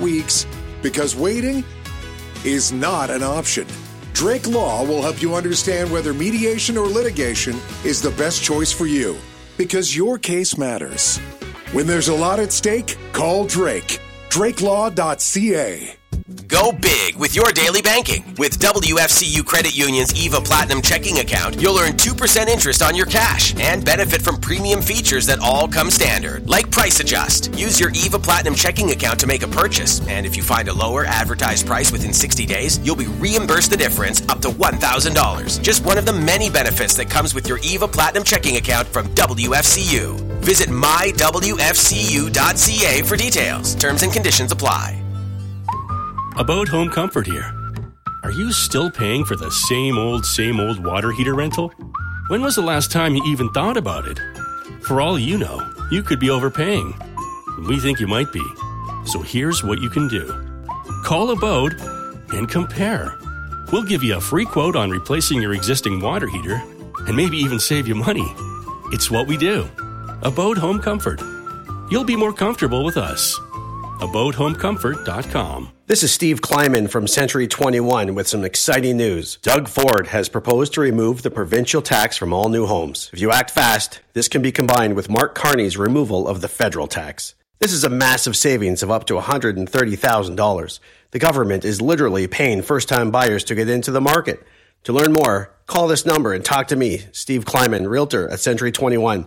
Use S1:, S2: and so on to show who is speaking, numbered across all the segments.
S1: weeks because waiting is not an option. Drake Law will help you understand whether mediation or litigation is the best choice for you, because your case matters. When there's a lot at stake, call Drake. DrakeLaw.ca.
S2: Go big with your daily banking. With WFCU Credit Union's EVA Platinum checking account, you'll earn 2% interest on your cash and benefit from premium features that all come standard, like Price Adjust. Use your EVA Platinum checking account to make a purchase, and if you find a lower advertised price within 60 days, you'll be reimbursed the difference up to $1,000. Just one of the many benefits that comes with your EVA Platinum checking account from WFCU. Visit mywfcu.ca for details. Terms and conditions apply.
S3: About Home Comfort here. Are you still paying for the same old water heater rental? When was the last time you even thought about it? For all you know, you could be overpaying. We think you might be. So here's what you can do. Call Abode and compare. We'll give you a free quote on replacing your existing water heater and maybe even save you money. It's what we do. Abode Home Comfort. You'll be more comfortable with us. AbodeHomeComfort.com.
S4: This is Steve Kleiman from Century 21 with some exciting news. Doug Ford has proposed to remove the provincial tax from all new homes. If you act fast, this can be combined with Mark Carney's removal of the federal tax. This is a massive savings of up to $130,000. The government is literally paying first-time buyers to get into the market. To learn more, call this number and talk to me, Steve Kleiman, Realtor at Century 21,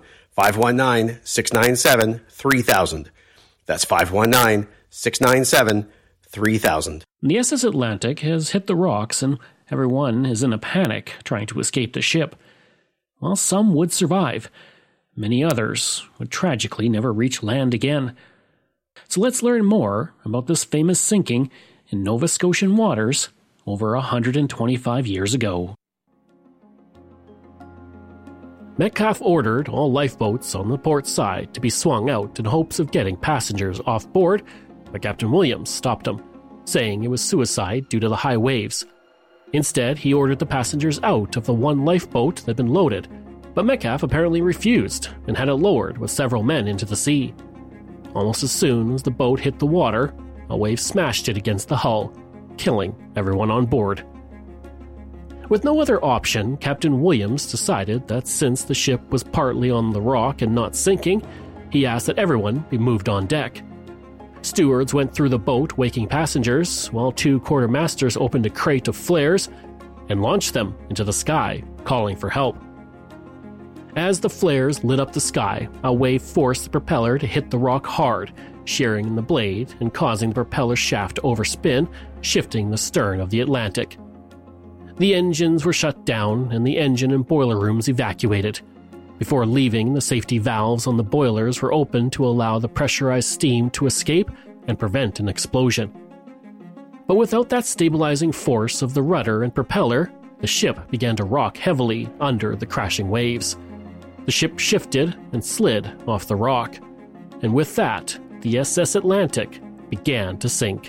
S4: 519-697-3000. That's 519-697-3000.
S5: The SS Atlantic has hit the rocks and everyone is in a panic trying to escape the ship. While some would survive, many others would tragically never reach land again. So let's learn more about this famous sinking in Nova Scotian waters over 125 years ago. Metcalfe ordered all lifeboats on the port side to be swung out in hopes of getting passengers off board, but Captain Williams stopped him, saying it was suicide due to the high waves. Instead, he ordered the passengers out of the one lifeboat that had been loaded, but Metcalfe apparently refused and had it lowered with several men into the sea. Almost as soon as the boat hit the water, a wave smashed it against the hull, killing everyone on board. With no other option, Captain Williams decided that since the ship was partly on the rock and not sinking, he asked that everyone be moved on deck. Stewards went through the boat waking passengers, while two quartermasters opened a crate of flares and launched them into the sky, calling for help. As the flares lit up the sky, a wave forced the propeller to hit the rock hard, shearing in the blade and causing the propeller shaft to overspin, shifting the stern of the Atlantic. The engines were shut down and the engine and boiler rooms evacuated. Before leaving, the safety valves on the boilers were opened to allow the pressurized steam to escape and prevent an explosion. But without that stabilizing force of the rudder and propeller, the ship began to rock heavily under the crashing waves. The ship shifted and slid off the rock, and with that, the SS Atlantic began to sink.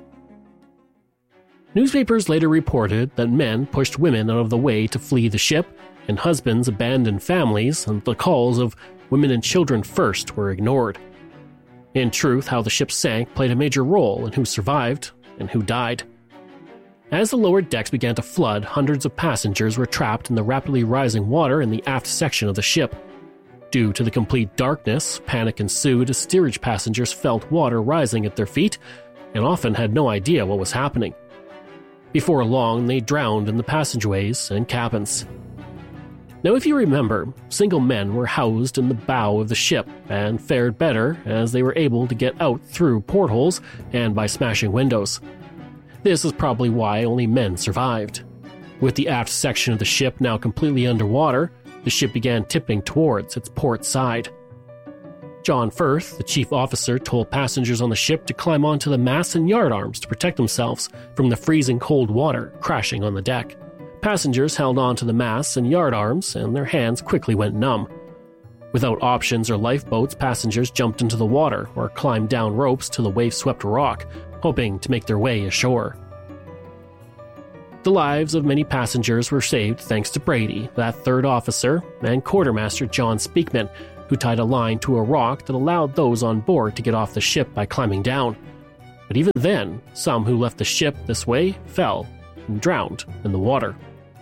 S5: Newspapers later reported that men pushed women out of the way to flee the ship, and husbands abandoned families, and the calls of women and children first were ignored. In truth, how the ship sank played a major role in who survived and who died. As the lower decks began to flood, hundreds of passengers were trapped in the rapidly rising water in the aft section of the ship. Due to the complete darkness, panic ensued as steerage passengers felt water rising at their feet and often had no idea what was happening. Before long, they drowned in the passageways and cabins. Now, if you remember, single men were housed in the bow of the ship and fared better as they were able to get out through portholes and by smashing windows. This is probably why only men survived. With the aft section of the ship now completely underwater, the ship began tipping towards its port side. John Firth, the chief officer, told passengers on the ship to climb onto the masts and yardarms to protect themselves from the freezing cold water crashing on the deck. Passengers held onto the masts and yardarms, and their hands quickly went numb. Without options or lifeboats, passengers jumped into the water or climbed down ropes to the wave-swept rock, hoping to make their way ashore. The lives of many passengers were saved thanks to Brady, that third officer, and quartermaster John Speakman, who tied a line to a rock that allowed those on board to get off the ship by climbing down. But even then, some who left the ship this way fell and drowned in the water.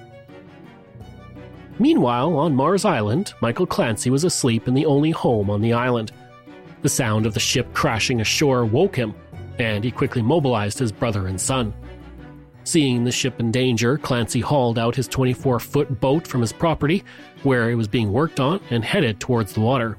S5: Meanwhile, on Mars Island, Michael Clancy was asleep in the only home on the island. The sound of the ship crashing ashore woke him, and he quickly mobilized his brother and son. Seeing the ship in danger, Clancy hauled out his 24-foot boat from his property, where it was being worked on, and headed towards the water.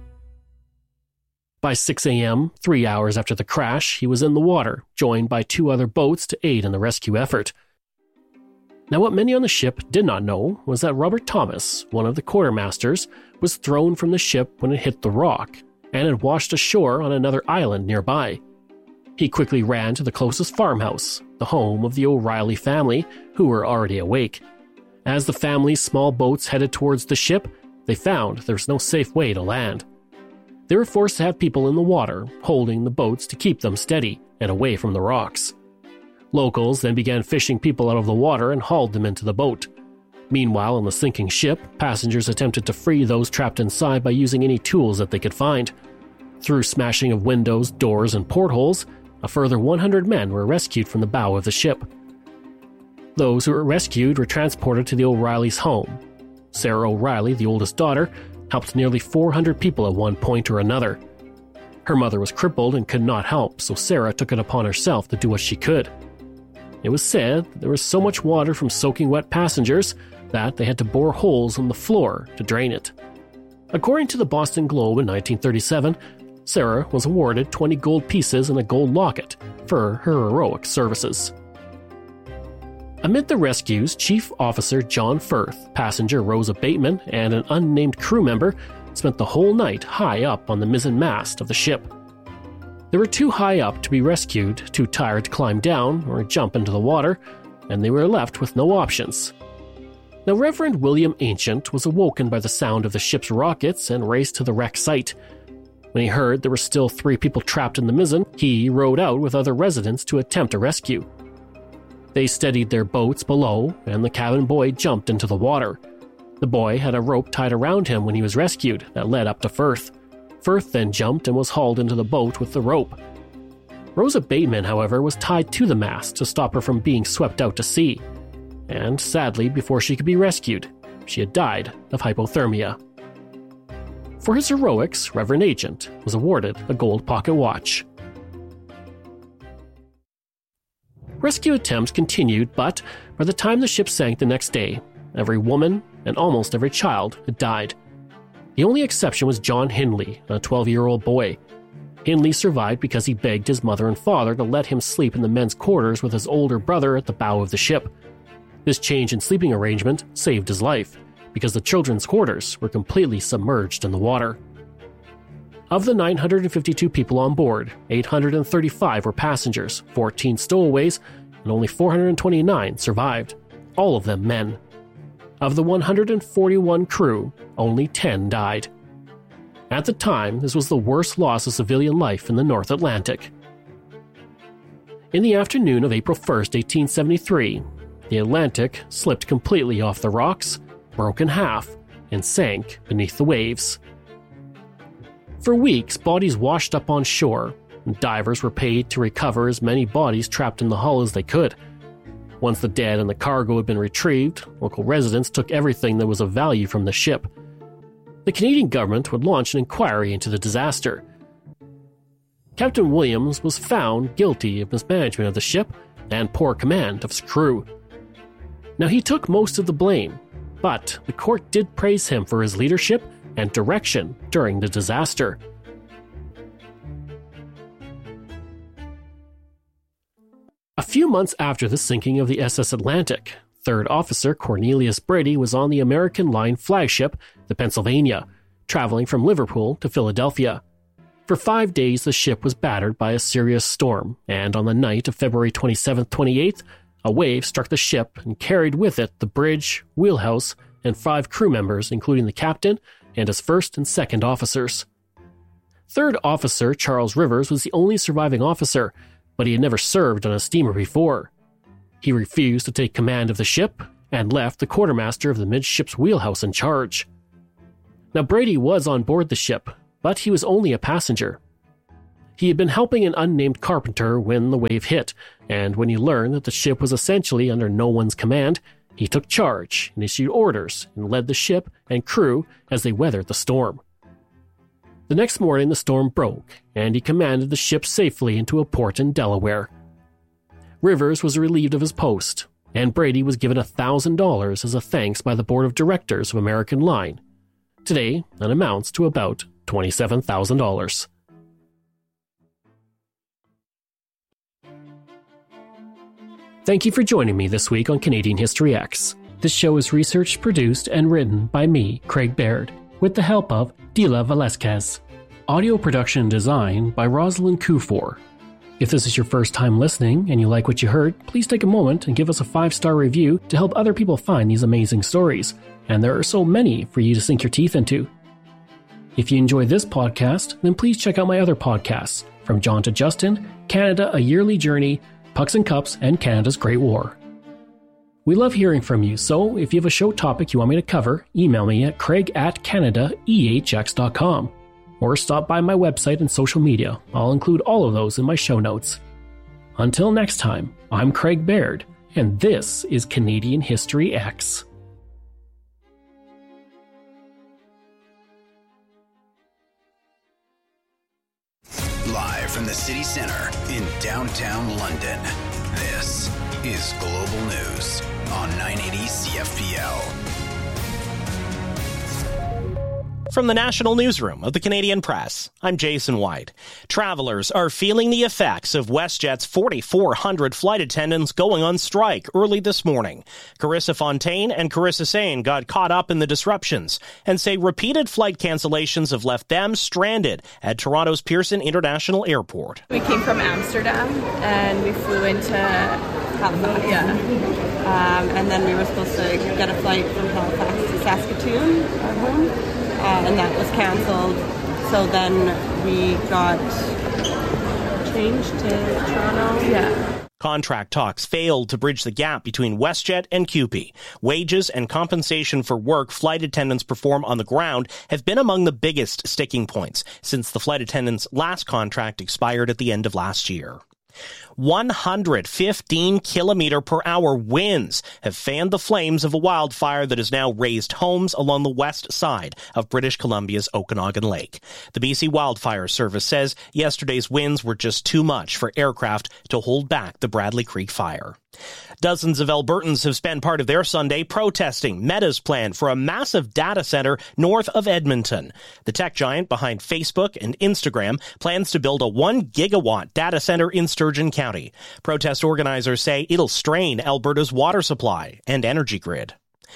S5: By 6 a.m., 3 hours after the crash, he was in the water, joined by 2 other boats to aid in the rescue effort. Now, what many on the ship did not know was that Robert Thomas, one of the quartermasters, was thrown from the ship when it hit the rock, and had washed ashore on another island nearby. He quickly ran to the closest farmhouse, the home of the O'Reilly family, who were already awake. As the family's small boats headed towards the ship, they found there was no safe way to land. They were forced to have people in the water, holding the boats to keep them steady and away from the rocks. Locals then began fishing people out of the water and hauled them into the boat. Meanwhile, on the sinking ship, passengers attempted to free those trapped inside by using any tools that they could find. Through smashing of windows, doors, and portholes, a further 100 men were rescued from the bow of the ship. Those who were rescued were transported to the O'Reillys' home. Sarah O'Reilly, the oldest daughter, helped nearly 400 people at one point or another. Her mother was crippled and could not help, so Sarah took it upon herself to do what she could. It was said that there was so much water from soaking wet passengers that they had to bore holes in the floor to drain it. According to the Boston Globe in 1937, Sarah was awarded 20 gold pieces and a gold locket for her heroic services. Amid the rescues, Chief Officer John Firth, passenger Rosa Bateman, and an unnamed crew member spent the whole night high up on the mizzen mast of the ship. They were too high up to be rescued, too tired to climb down or jump into the water, and they were left with no options. Now, Reverend William Ancient was awoken by the sound of the ship's rockets and raced to the wreck site. When he heard there were still 3 people trapped in the mizzen, he rowed out with other residents to attempt a rescue. They steadied their boats below, and the cabin boy jumped into the water. The boy had a rope tied around him when he was rescued that led up to Firth. Firth then jumped and was hauled into the boat with the rope. Rosa Bateman, however, was tied to the mast to stop her from being swept out to sea. And sadly, before she could be rescued, she had died of hypothermia. For his heroics, Reverend Ancient was awarded a gold pocket watch. Rescue attempts continued, but by the time the ship sank the next day, every woman and almost every child had died. The only exception was John Hindley, a 12-year-old boy. Hindley survived because he begged his mother and father to let him sleep in the men's quarters with his older brother at the bow of the ship. This change in sleeping arrangement saved his life, because the children's quarters were completely submerged in the water. Of the 952 people on board, 835 were passengers, 14 stowaways, and only 429 survived, all of them men. Of the 141 crew, only 10 died. At the time, this was the worst loss of civilian life in the North Atlantic. In the afternoon of April 1st, 1873, the Atlantic slipped completely off the rocks, broke in half, and sank beneath the waves. For weeks, bodies washed up on shore, and divers were paid to recover as many bodies trapped in the hull as they could. Once the dead and the cargo had been retrieved, local residents took everything that was of value from the ship. The Canadian government would launch an inquiry into the disaster. Captain Williams was found guilty of mismanagement of the ship and poor command of his crew. Now, he took most of the blame, but the court did praise him for his leadership and direction during the disaster. A few months after the sinking of the SS Atlantic, 3rd Officer Cornelius Brady was on the American Line flagship, the Pennsylvania, traveling from Liverpool to Philadelphia. For 5 days, the ship was battered by a serious storm, and on the night of February 27th-28th, a wave struck the ship and carried with it the bridge, wheelhouse, and 5 crew members, including the captain and his 1st and 2nd officers. 3rd Officer Charles Rivers was the only surviving officer, but he had never served on a steamer before. He refused to take command of the ship and left the quartermaster of the midship's wheelhouse in charge. Now, Brady was on board the ship, but he was only a passenger. He had been helping an unnamed carpenter when the wave hit, and when he learned that the ship was essentially under no one's command, he took charge and issued orders and led the ship and crew as they weathered the storm. The next morning, the storm broke, and he commanded the ship safely into a port in Delaware. Rivers was relieved of his post, and Brady was given $1,000 as a thanks by the board of directors of American Line. Today, that amounts to about $27,000. Thank you for joining me this week on Canadian History X. This show is researched, produced, and written by me, Craig Baird, with the help of Dila Velasquez. Audio production and design by Rosalind Kufor. If this is your first time listening and you like what you heard, please take a moment and give us a 5-star review to help other people find these amazing stories. And there are so many for you to sink your teeth into. If you enjoy this podcast, then please check out my other podcasts, From John to Justin, Canada, A Yearly Journey, Pucks and Cups, and Canada's Great War. We love hearing from you, so if you have a show topic you want me to cover, email me at craig@canadaehx.com. Or stop by my website and social media. I'll include all of those in my show notes. Until next time, I'm Craig Baird, and this is Canadian History X.
S6: Live from the city centre in downtown London, this is Global News on 980 CFPL.
S7: From the National Newsroom of the Canadian Press, I'm Jason White. Travelers are feeling the effects of WestJet's 4,400 flight attendants going on strike early this morning. Carissa Fontaine and Carissa Sane got caught up in the disruptions and say repeated flight cancellations have left them stranded at Toronto's Pearson International Airport.
S8: We came from Amsterdam and we flew into Halifax. And then we were supposed to get a flight from Halifax to Saskatoon, our home. And that was canceled. So then we got changed to Toronto. Yeah.
S7: Contract talks failed to bridge the gap between WestJet and CUPE. Wages and compensation for work flight attendants perform on the ground have been among the biggest sticking points since the flight attendants' last contract expired at the end of last year. 115 km/h winds have fanned the flames of a wildfire that has now razed homes along the west side of British Columbia's Okanagan Lake. The BC Wildfire Service says yesterday's winds were just too much for aircraft to hold back the Bradley Creek fire. Dozens of Albertans have spent part of their Sunday protesting Meta's plan for a massive data center north of Edmonton. The tech giant behind Facebook and Instagram plans to build a 1 gigawatt data center in Sturgeon County. Protest organizers say it'll strain Alberta's water supply and energy grid.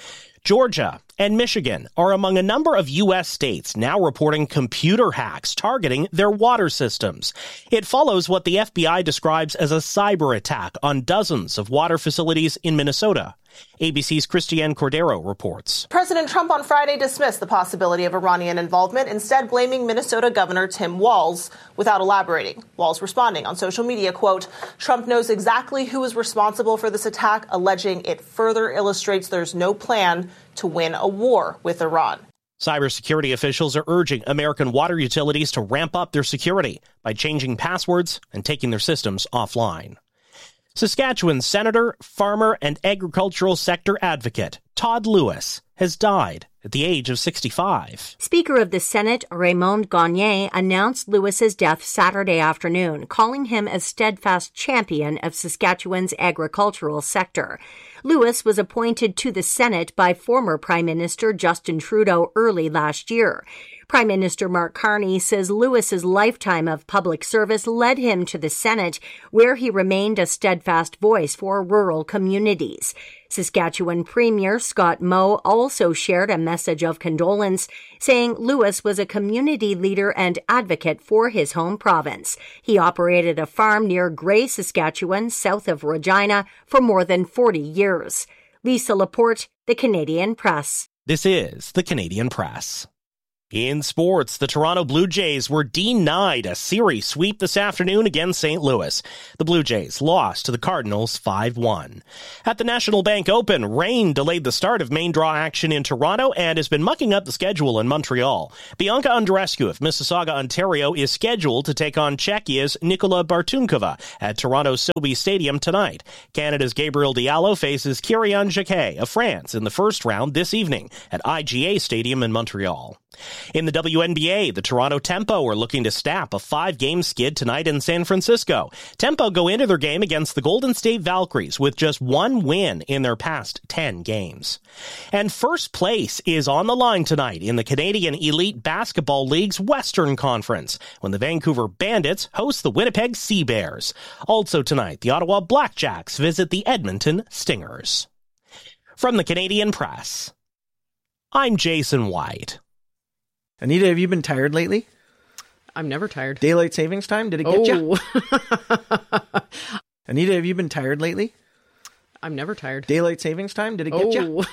S7: Georgia and Michigan are among a number of U.S. states now reporting computer hacks targeting their water systems. It follows what the FBI describes as a cyber attack on dozens of water facilities in Minnesota. ABC's Christiane Cordero reports.
S9: President Trump on Friday dismissed the possibility of Iranian involvement, instead blaming Minnesota Governor Tim Walz without elaborating. Walz responding on social media, quote, Trump knows exactly who is responsible for this attack, alleging it further illustrates there's no plan to win a war with Iran.
S7: Cybersecurity officials are urging American water utilities to ramp up their security by changing passwords and taking their systems offline. Saskatchewan Senator, farmer, and agricultural sector advocate Todd Lewis has died at the age of 65.
S10: Speaker of the Senate, Raymond Gagne, announced Lewis's death Saturday afternoon, calling him a steadfast champion of Saskatchewan's agricultural sector. Lewis was appointed to the Senate by former Prime Minister Justin Trudeau early last year. Prime Minister Mark Carney says Lewis's lifetime of public service led him to the Senate, where he remained a steadfast voice for rural communities. Saskatchewan Premier Scott Moe also shared a message of condolence, saying Lewis was a community leader and advocate for his home province. He operated a farm near Grey, Saskatchewan, south of Regina, for more than 40 years. Lisa Laporte, The Canadian Press.
S7: This is The Canadian Press. In sports, the Toronto Blue Jays were denied a series sweep this afternoon against St. Louis. The Blue Jays lost to the Cardinals 5-1. At the National Bank Open, rain delayed the start of main draw action in Toronto and has been mucking up the schedule in Montreal. Bianca Andreescu of Mississauga, Ontario, is scheduled to take on Czechia's Nikola Bartunkova at Toronto's Sobeys Stadium tonight. Canada's Gabriel Diallo faces Kyrian Jacquet of France in the first round this evening at IGA Stadium in Montreal. In the WNBA, the Toronto Tempo are looking to snap a 5-game skid tonight in San Francisco. Tempo go into their game against the Golden State Valkyries with just 1 win in their past 10 games. And first place is on the line tonight in the Canadian Elite Basketball League's Western Conference when the Vancouver Bandits host the Winnipeg Sea Bears. Also tonight, the Ottawa Blackjacks visit the Edmonton Stingers. From the Canadian Press, I'm Jason White.
S11: Anita, have you been tired lately?
S12: I'm never tired.
S11: Daylight savings time? Did it get you? Anita, have you been tired lately?
S12: I'm never tired.
S11: Daylight savings time? Did it get you?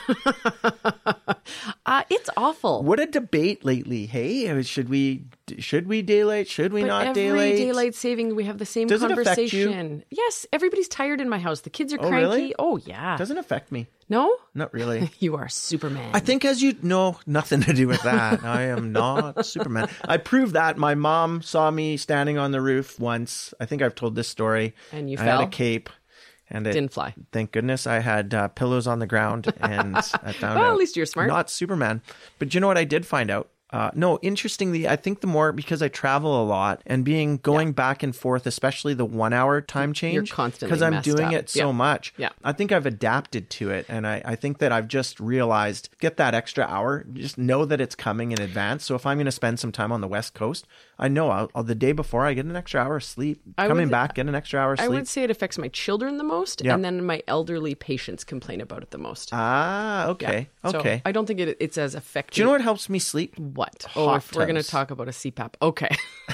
S12: It's awful.
S11: What a debate lately. Hey, should we daylight? Should we not
S12: every
S11: daylight?
S12: Daylight saving, we have the same
S11: Does
S12: conversation.
S11: It affect you?
S12: Yes, everybody's tired in my house. The kids are cranky.
S11: Really?
S12: Oh, yeah.
S11: Doesn't affect me.
S12: No?
S11: Not really.
S12: You are Superman.
S11: I think as you know, nothing to do with that. I am not Superman. I proved that. My mom saw me standing on the roof once. I think I've told this story.
S12: And you
S11: I
S12: fell?
S11: had a cape. And it
S12: didn't fly.
S11: Thank goodness I had pillows on the ground, and I found out.
S12: Well, at least you're smart.
S11: Not Superman. But you know what I did find out? No, interestingly, I think the more, because I travel a lot and going back and forth, especially the 1 hour time change.
S12: You're constantly
S11: because I'm
S12: messed
S11: doing
S12: up.
S11: it so much.
S12: Yeah.
S11: I think I've adapted to it. And I think that I've just realized, get that extra hour, just know that it's coming in advance. So if I'm going to spend some time on the West Coast, I know the day before I get an extra hour of sleep. Coming back, get an extra hour of sleep.
S12: I would say it affects my children the most, and then my elderly patients complain about it the most.
S11: Ah, okay.
S12: Yeah.
S11: Okay.
S12: So I don't think it's as effective.
S11: Do you know what helps me sleep?
S12: What?
S11: Hot
S12: We're going to
S11: tubs.
S12: talk about a CPAP. Okay.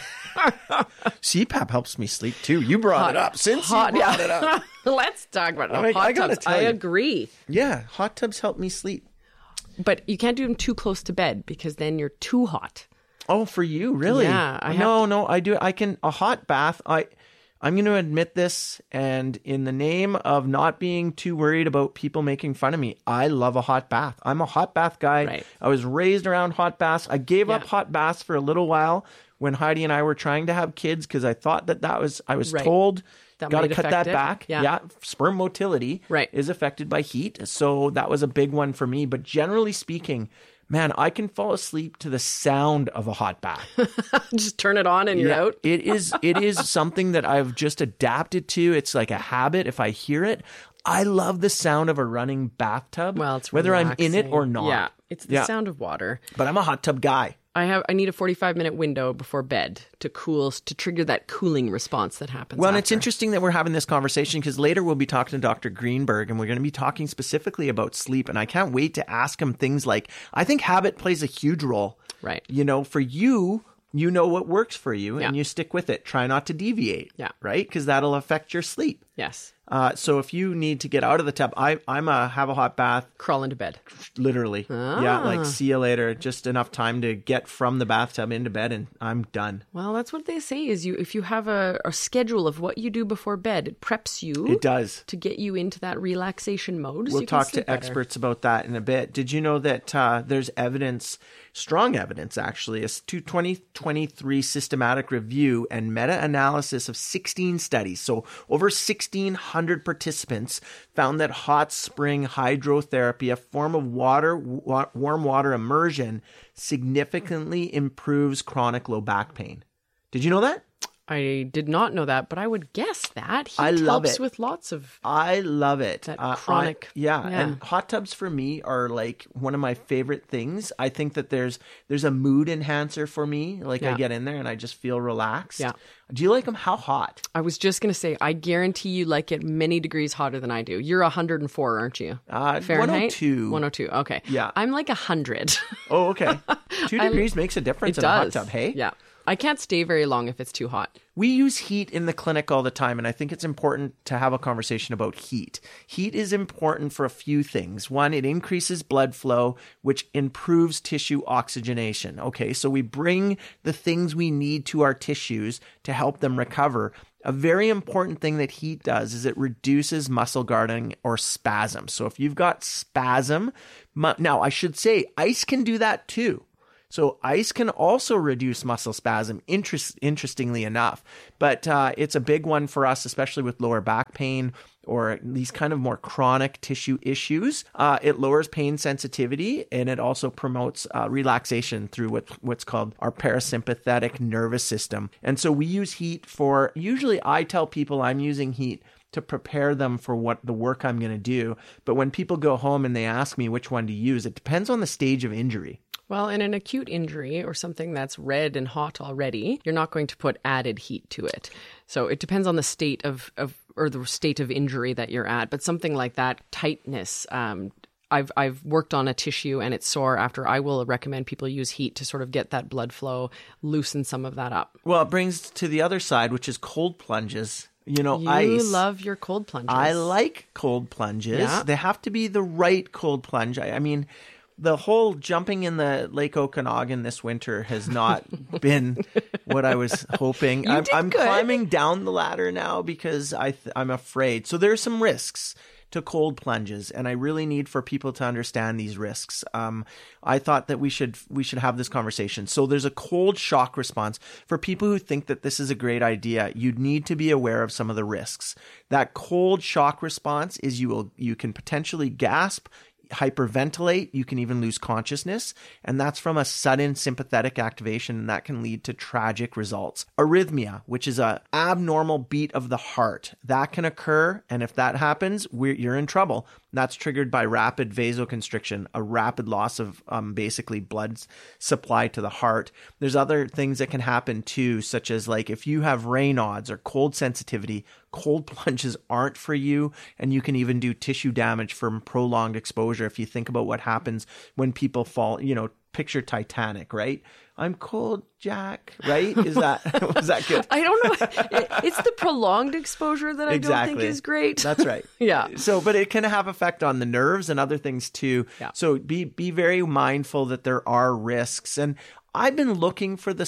S11: CPAP helps me sleep too. You brought it up. Since you brought it up.
S12: Let's talk about it.
S11: I gotta
S12: tubs.
S11: tell
S12: I
S11: you.
S12: agree.
S11: Yeah, hot tubs help me sleep.
S12: But you can't do them too close to bed because then you're too hot.
S11: Oh, for you, really?
S12: Yeah.
S11: No, I do. I can, a hot bath. I'm going to admit this, and in the name of not being too worried about people making fun of me, I love a hot bath. I'm a hot bath guy.
S12: Right.
S11: I was raised around hot baths. I gave up hot baths for a little while when Heidi and I were trying to have kids because I thought I was told, got to cut that back.
S12: Yeah.
S11: Sperm motility is affected by heat. So that was a big one for me. But generally speaking, man, I can fall asleep to the sound of a hot bath.
S12: Just turn it on and you're out.
S11: It is something that I've just adapted to. It's like a habit. If I hear it, I love the sound of a running bathtub.
S12: Well, it's
S11: whether
S12: relaxing.
S11: I'm in it or not.
S12: Yeah, it's the sound of water.
S11: But I'm a hot tub guy.
S12: I need a 45-minute window before bed to trigger that cooling response that happens.
S11: Well, and it's interesting that we're having this conversation because later we'll be talking to Dr. Greenberg and we're going to be talking specifically about sleep. And I can't wait to ask him things like, I think habit plays a huge role.
S12: Right.
S11: You know, for you, you know what works for you and you stick with it. Try not to deviate.
S12: Yeah.
S11: Right? Because that'll affect your sleep.
S12: Yes.
S11: So if you need to get out of the tub, have a hot bath.
S12: Crawl into bed.
S11: Literally. Yeah, like see you later. Just enough time to get from the bathtub into bed and I'm done.
S12: Well, that's what they say is if you have a schedule of what you do before bed, it preps you.
S11: It does.
S12: To get you into that relaxation mode.
S11: We'll talk to experts about that in a bit. Did you know that there's evidence, strong evidence actually, a 2023 systematic review and meta-analysis of 16 studies. So over 1,600 participants found that hot spring hydrotherapy, a form of warm water immersion, significantly improves chronic low back pain. Did you know that?
S12: I did not know that, but I would guess that.
S11: I love
S12: helps
S11: it.
S12: With lots of...
S11: I love it.
S12: That chronic...
S11: And hot tubs for me are like one of my favorite things. I think that there's a mood enhancer for me. Like I get in there and I just feel relaxed.
S12: Yeah.
S11: Do you like them? How hot?
S12: I was just going to say, I guarantee you like it many degrees hotter than I do. You're 104, aren't you? Fahrenheit?
S11: 102.
S12: 102, okay.
S11: Yeah.
S12: I'm like 100.
S11: Oh, okay. 2 degrees makes a difference in a hot tub, hey?
S12: Yeah. I can't stay very long if it's too hot.
S11: We use heat in the clinic all the time, and I think it's important to have a conversation about heat. Heat is important for a few things. One, it increases blood flow, which improves tissue oxygenation. Okay, so we bring the things we need to our tissues to help them recover. A very important thing that heat does is it reduces muscle guarding or spasm. So if you've got spasm, now I should say ice can do that too. So ice can also reduce muscle spasm, interestingly enough. But it's a big one for us, especially with lower back pain or these kind of more chronic tissue issues. It lowers pain sensitivity, and it also promotes relaxation through what's called our parasympathetic nervous system. And so we use heat for, usually I tell people I'm using heat to prepare them for what the work I'm going to do. But when people go home and they ask me which one to use, it depends on the stage of injury.
S12: Well, in an acute injury or something that's red and hot already, you're not going to put added heat to it. So it depends on the state of the state of injury that you're at. But something like that, tightness, I've worked on a tissue and it's sore after. I will recommend people use heat to sort of get that blood flow, loosen some of that up.
S11: Well, it brings to the other side, which is cold plunges. You
S12: ice. Love your cold plunges.
S11: I like cold plunges. Yeah. They have to be the right cold plunge. I mean, the whole jumping in the Lake Okanagan this winter has not been what I was hoping. I'm climbing down the ladder now because I'm afraid. So there's some risks to cold plunges, and I really need for people to understand these risks. I thought that we should have this conversation. So there's a cold shock response. For people who think that this is a great idea, you need to be aware of some of the risks. That cold shock response is you can potentially gasp, hyperventilate, you can even lose consciousness, and that's from a sudden sympathetic activation, and that can lead to tragic results. Arrhythmia, which is an abnormal beat of the heart, that can occur, and if that happens, you're in trouble. That's triggered by rapid vasoconstriction, a rapid loss of basically blood supply to the heart. There's other things that can happen too, such as like if you have Raynaud's or cold sensitivity, cold plunges aren't for you, and you can even do tissue damage from prolonged exposure. If you think about what happens when people fall, picture Titanic, right? I'm cold, Jack, right? Was that good?
S12: I don't know. It's the prolonged exposure that I don't think is great.
S11: That's right.
S12: Yeah.
S11: So, but it can have effect on the nerves and other things too.
S12: Yeah.
S11: So be very mindful that there are risks. And I've been looking for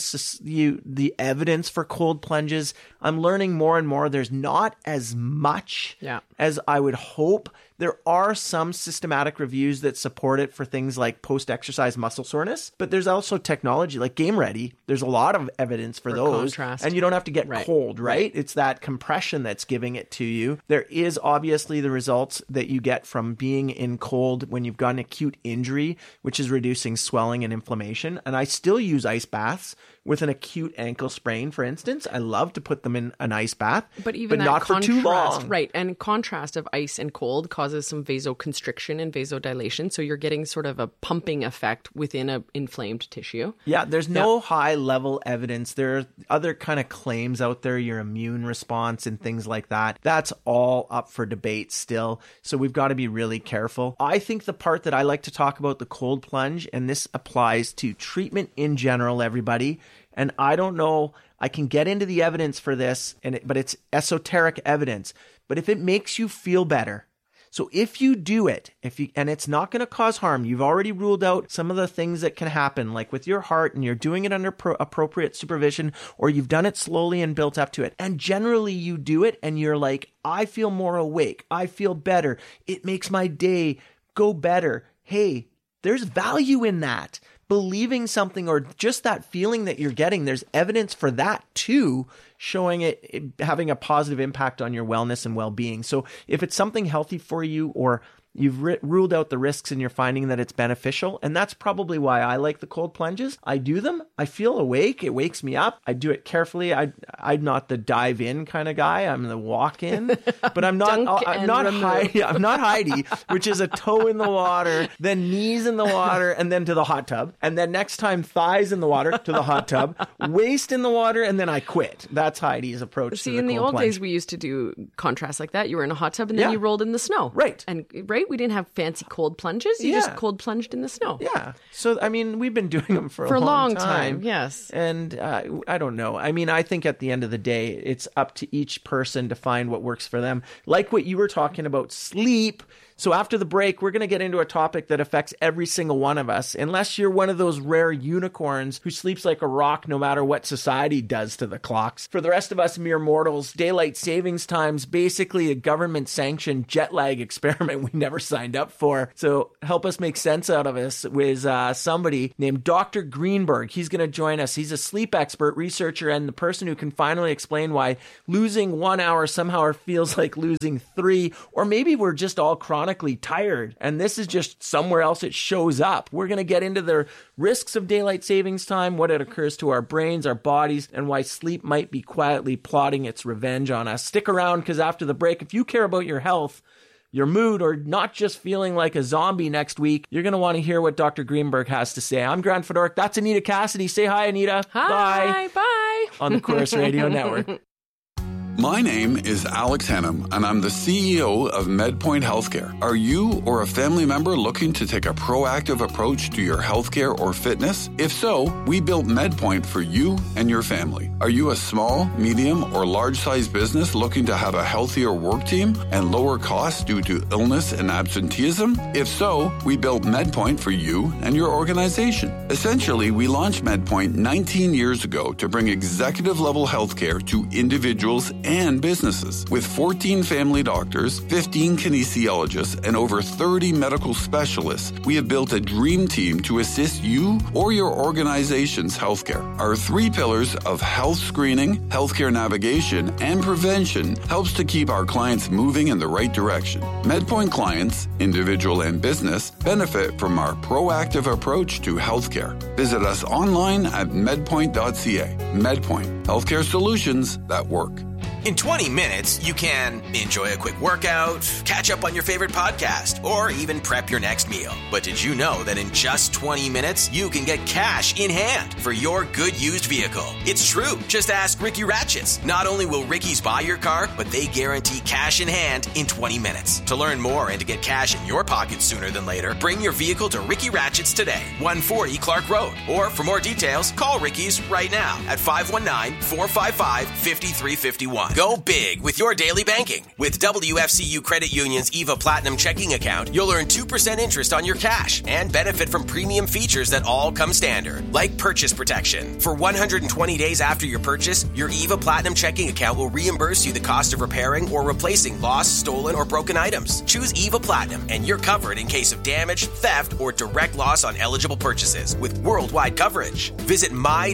S11: the evidence for cold plunges. I'm learning more and more. There's not as much as I would hope. There are some systematic reviews that support it for things like post-exercise muscle soreness, but there's also technology like Game Ready. There's a lot of evidence for those.
S12: Contrast.
S11: And you don't have to get cold, right? It's that compression that's giving it to you. There is obviously the results that you get from being in cold when you've got an acute injury, which is reducing swelling and inflammation. And I still use ice baths with an acute ankle sprain, for instance. I love to put them in an ice bath,
S12: but even
S11: not for too long.
S12: Right. And contrast of ice and cold causes some vasoconstriction and vasodilation. So you're getting sort of a pumping effect within an inflamed tissue.
S11: Yeah, there's no high level evidence. There are other kind of claims out there, your immune response and things like that. That's all up for debate still. So we've got to be really careful. I think the part that I like to talk about, the cold plunge, and this applies to treatment in general, everybody. And I don't know, I can get into the evidence for this, but it's esoteric evidence. But if it makes you feel better, so if you do it, and it's not going to cause harm, you've already ruled out some of the things that can happen, like with your heart, and you're doing it under appropriate supervision, or you've done it slowly and built up to it. And generally you do it and you're like, I feel more awake. I feel better. It makes my day go better. Hey, there's value in that. Believing something or just that feeling that you're getting, there's evidence for that too, showing it having a positive impact on your wellness and well-being. So if it's something healthy for you, or you've ruled out the risks and you're finding that it's beneficial, and that's probably why I like the cold plunges. I do them. I feel awake. It wakes me up. I do it carefully. I'm not the dive in kind of guy. I'm the walk in, but I'm not Heidi, which is a toe in the water, then knees in the water, and then to the hot tub. And then next time thighs in the water to the hot tub, waist in the water, and then I quit. That's Heidi's approach.
S12: See, in the old days, we used to do contrast like that. You were in a hot tub and then you rolled in the snow.
S11: Right.
S12: And great. We didn't have fancy cold plunges. You just cold plunged in the snow.
S11: Yeah. So, I mean, we've been doing them for a long time.
S12: Yes.
S11: And I don't know. I mean, I think at the end of the day, it's up to each person to find what works for them. Like what you were talking about, sleep. So after the break, we're going to get into a topic that affects every single one of us, unless you're one of those rare unicorns who sleeps like a rock no matter what society does to the clocks. For the rest of us mere mortals, daylight savings time's basically a government-sanctioned jet lag experiment we never signed up for. So help us make sense out of this with somebody named Dr. Greenberg. He's going to join us. He's a sleep expert, researcher, and the person who can finally explain why losing 1 hour somehow feels like losing 3, or maybe we're just all chronically tired, and this is just somewhere else it shows up. We're going to get into the risks of daylight savings time, what it occurs to our brains, our bodies, and why sleep might be quietly plotting its revenge on us. Stick around, because after the break, if you care about your health, your mood, or not just feeling like a zombie next week, you're going to want to hear what Dr. Greenberg has to say. I'm Grant Fedoruk. That's Anita Cassidy. Say hi, Anita.
S12: Hi. Bye.
S11: On the Corus Radio Network.
S13: My name is Alex Hannum, and I'm the CEO of MedPoint Healthcare. Are you or a family member looking to take a proactive approach to your healthcare or fitness? If so, we built MedPoint for you and your family. Are you a small, medium, or large-sized business looking to have a healthier work team and lower costs due to illness and absenteeism? If so, we built MedPoint for you and your organization. Essentially, we launched MedPoint 19 years ago to bring executive-level healthcare to individuals and businesses. With 14 family doctors, 15 kinesiologists, and over 30 medical specialists, we have built a dream team to assist you or your organization's healthcare. Our 3 pillars of health screening, healthcare navigation, and prevention helps to keep our clients moving in the right direction. MedPoint clients, individual and business, benefit from our proactive approach to healthcare. Visit us online at medpoint.ca. MedPoint, healthcare solutions that work.
S2: In 20 minutes, you can enjoy a quick workout, catch up on your favorite podcast, or even prep your next meal. But did you know that in just 20 minutes, you can get cash in hand for your good used vehicle? It's true. Just ask Ricky Ratchets. Not only will Ricky's buy your car, but they guarantee cash in hand in 20 minutes. To learn more and to get cash in your pocket sooner than later, bring your vehicle to Ricky Ratchets today, 140 Clark Road. Or for more details, call Ricky's right now at 519-455-5351. Go big with your daily banking. With WFCU Credit Union's EVA Platinum checking account, you'll earn 2% interest on your cash and benefit from premium features that all come standard, like purchase protection. For 120 days after your purchase, your EVA Platinum checking account will reimburse you the cost of repairing or replacing lost, stolen, or broken items. Choose EVA Platinum and you're covered in case of damage, theft, or direct loss on eligible purchases with worldwide coverage. Visit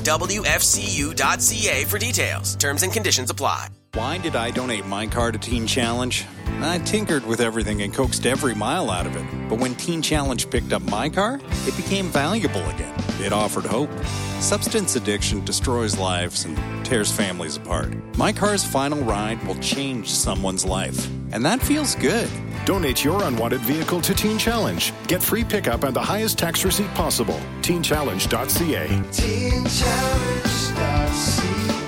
S2: mywfcu.ca for details. Terms and conditions apply.
S14: Why did I donate my car to Teen Challenge? I tinkered with everything and coaxed every mile out of it. But when Teen Challenge picked up my car, it became valuable again. It offered hope. Substance addiction destroys lives and tears families apart. My car's final ride will change someone's life. And that feels good.
S15: Donate your unwanted vehicle to Teen Challenge. Get free pickup and the highest tax receipt possible. TeenChallenge.ca.
S1: TeenChallenge.ca.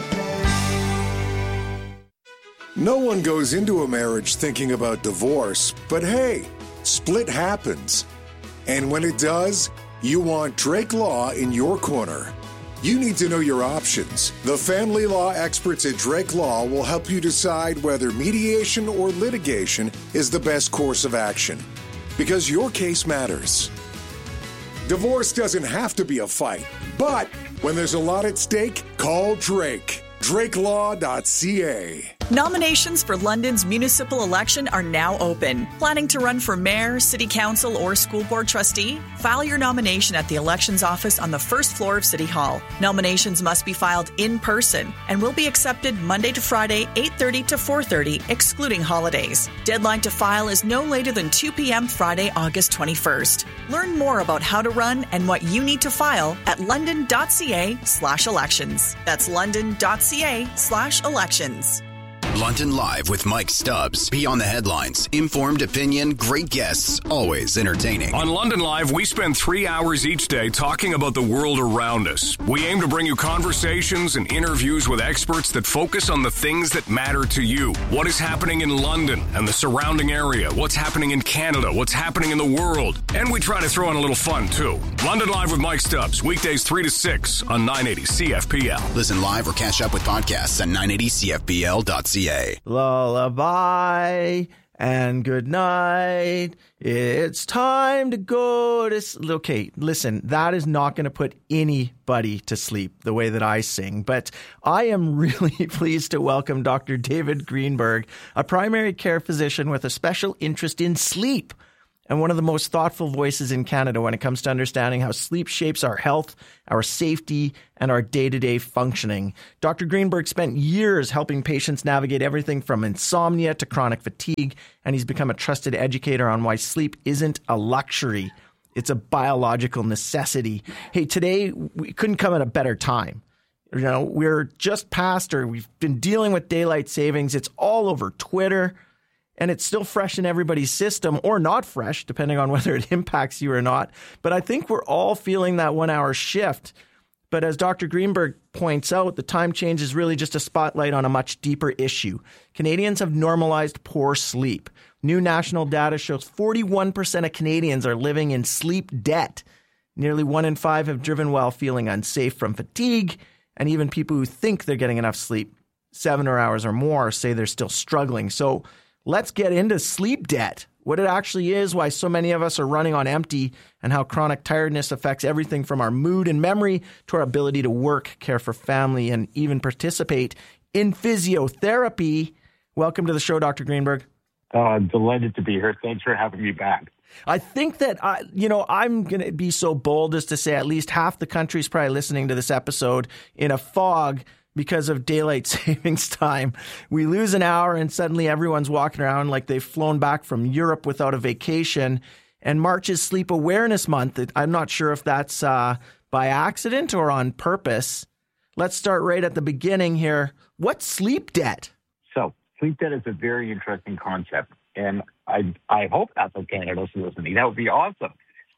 S1: No one goes into a marriage thinking about divorce, but hey, split happens. And when it does, you want Drake Law in your corner. You need to know your options. The family law experts at Drake Law will help you decide whether mediation or litigation is the best course of action, because your case matters. Divorce doesn't have to be a fight, but when there's a lot at stake, call Drake. DrakeLaw.ca.
S16: Nominations for London's municipal election are now open. Planning to run for mayor, city council, or school board trustee? File your nomination at the elections office on the first floor of City Hall. Nominations must be filed in person and will be accepted Monday to Friday, 8:30 to 4:30, excluding holidays. Deadline to file is no later than 2 p.m. Friday, August 21st. Learn more about how to run and what you need to file at london.ca/elections. That's london.ca/elections.
S6: London Live with Mike Stubbs. Beyond the headlines, informed opinion, great guests, always entertaining.
S17: On London Live, we spend 3 hours each day talking about the world around us. We aim to bring you conversations and interviews with experts that focus on the things that matter to you. What is happening in London and the surrounding area? What's happening in Canada? What's happening in the world? And we try to throw in a little fun, too. London Live with Mike Stubbs, weekdays 3 to 6 on 980 CFPL.
S6: Listen live or catch up with podcasts at 980CFPL.ca.
S11: Lullaby and good night. It's time to go to Okay, listen, that is not going to put anybody to sleep the way that I sing, but I am really pleased to welcome Dr. David Greenberg, a primary care physician with a special interest in sleep, and one of the most thoughtful voices in Canada when it comes to understanding how sleep shapes our health, our safety, and our day-to-day functioning. Dr. Greenberg spent years helping patients navigate everything from insomnia to chronic fatigue, and he's become a trusted educator on why sleep isn't a luxury. It's a biological necessity. Hey, today we couldn't come at a better time. You know, we're just past, or we've been dealing with daylight savings. It's all over Twitter. And it's still fresh in everybody's system, or not fresh, depending on whether it impacts you or not. But I think we're all feeling that 1 hour shift. But as Dr. Greenberg points out, the time change is really just a spotlight on a much deeper issue. Canadians have normalized poor sleep. New national data shows 41% of Canadians are living in sleep debt. Nearly 1 in 5 have driven while feeling unsafe from fatigue. And even people who think they're getting enough sleep, 7 hours or more, say they're still struggling. So let's get into sleep debt, what it actually is, why so many of us are running on empty, and how chronic tiredness affects everything from our mood and memory to our ability to work, care for family, and even participate in physiotherapy. Welcome to the show, Dr. Greenberg.
S18: Delighted to be here. Thanks for having me back.
S11: I think that, I'm going to be so bold as to say at least half the country is probably listening to this episode in a fog because of daylight savings time. We lose an hour and suddenly everyone's walking around like they've flown back from Europe without a vacation. And March is Sleep Awareness Month. I'm not sure if that's by accident or on purpose. Let's start right at the beginning here. What's sleep debt?
S18: So sleep debt is a very interesting concept. And I hope that's okay. Canada's listening. That would be awesome.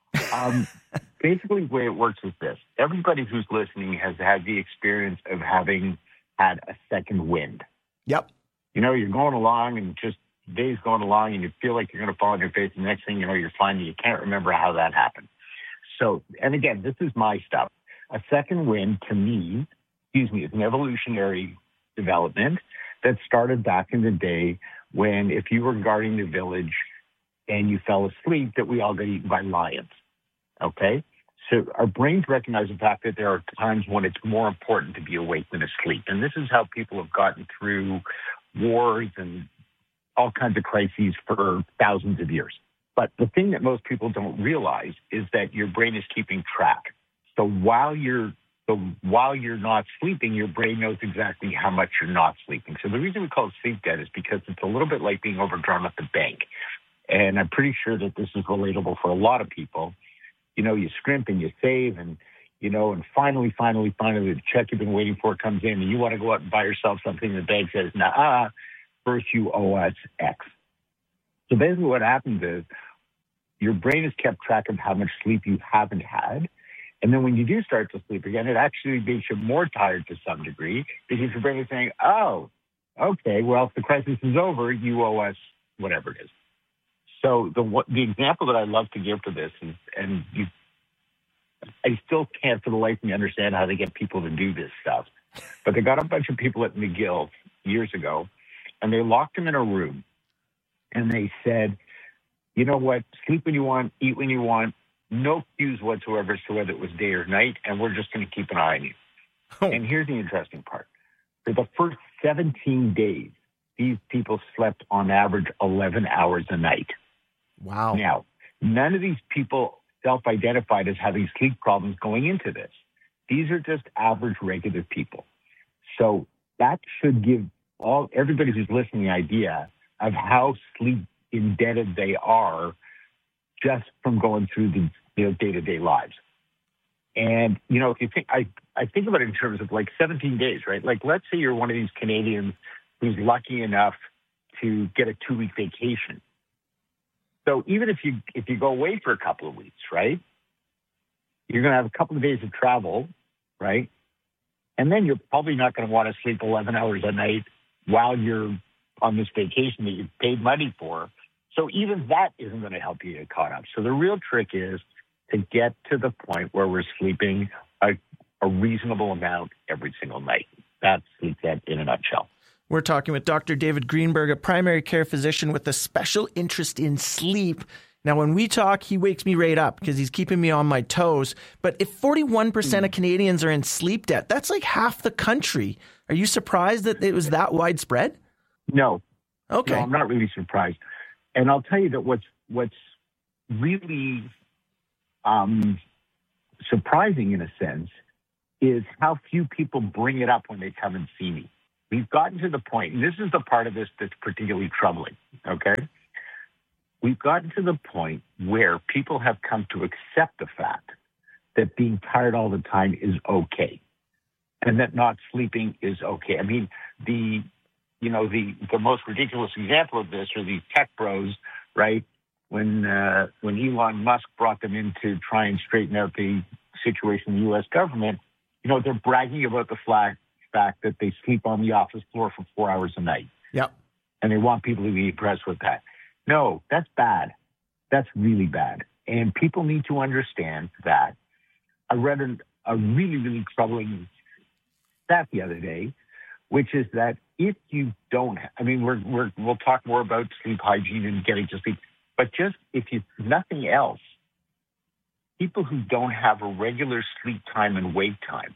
S18: Basically, the way it works is this. Everybody who's listening has had the experience of having had a second wind.
S11: Yep.
S18: You know, you're going along and just days going along and you feel like you're going to fall on your face. And the next thing you know, you're finding you can't remember how that happened. So, and again, this is my stuff. A second wind, to me, is an evolutionary development that started back in the day when if you were guarding the village and you fell asleep, that we all got eaten by lions. Okay? So our brains recognize the fact that there are times when it's more important to be awake than asleep. And this is how people have gotten through wars and all kinds of crises for thousands of years. But the thing that most people don't realize is that your brain is keeping track. So while you're not sleeping, your brain knows exactly how much you're not sleeping. So the reason we call it sleep debt is because it's a little bit like being overdrawn at the bank. And I'm pretty sure that this is relatable for a lot of people. You know, you scrimp and you save and, you know, and finally, the check you've been waiting for comes in and you want to go out and buy yourself something and the bank says, nah, first you owe us X. So basically what happens is your brain has kept track of how much sleep you haven't had. And then when you do start to sleep again, it actually makes you more tired to some degree because your brain is saying, oh, okay, well, if the crisis is over, you owe us whatever it is. So the example that I love to give for this is, I still can't for the life of me understand how they get people to do this stuff, but they got a bunch of people at McGill years ago, and they locked them in a room, and they said, you know what, sleep when you want, eat when you want, no cues whatsoever as to whether it was day or night, and we're just going to keep an eye on you. Oh. And here's the interesting part. For the first 17 days, these people slept on average 11 hours a night.
S11: Wow.
S18: Now, none of these people self-identified as having sleep problems going into this. These are just average, regular people. So that should give everybody who's listening the idea of how sleep indebted they are just from going through the day-to-day lives. And, you know, if you think, I think about it in terms of like 17 days, right? Like, let's say you're one of these Canadians who's lucky enough to get a 2-week vacation. So even if you go away for a couple of weeks, right, you're going to have a couple of days of travel, right? And then you're probably not going to want to sleep 11 hours a night while you're on this vacation that you paid money for. So even that isn't going to help you get caught up. So the real trick is to get to the point where we're sleeping a reasonable amount every single night. That's SleepNet in a nutshell.
S11: We're talking with Dr. David Greenberg, a primary care physician with a special interest in sleep. Now, when we talk, he wakes me right up because he's keeping me on my toes. But if 41% of Canadians are in sleep debt, that's like half the country. Are you surprised that it was that widespread?
S18: No.
S11: Okay.
S18: No, I'm not really surprised. And I'll tell you that what's really surprising in a sense is how few people bring it up when they come and see me. We've gotten to the point, and this is the part of this that's particularly troubling, okay? We've gotten to the point where people have come to accept the fact that being tired all the time is okay, and that not sleeping is okay. I mean, the most ridiculous example of this are these tech bros, right? When Elon Musk brought them in to try and straighten out the situation in the U.S. government, they're bragging about the fact that they sleep on the office floor for 4 hours a night.
S11: Yep.
S18: And they want people to be impressed with that. No, that's bad. That's really bad. And people need to understand that. I read a really, really troubling stat the other day, which is that if you don't, we'll talk more about sleep hygiene and getting to sleep, but just if nothing else, people who don't have a regular sleep time and wake time.